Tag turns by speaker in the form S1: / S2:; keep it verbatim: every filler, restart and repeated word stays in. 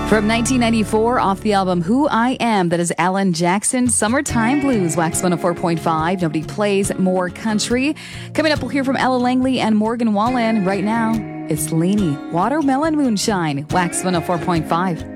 S1: From nineteen ninety-four, off the album Who I Am, that is Alan Jackson, Summertime Blues, Wax one oh four point five. Nobody plays more country. Coming up, we'll hear from Ella Langley and Morgan Wallen. Right now, it's Laney, Watermelon Moonshine, Wax one oh four point five.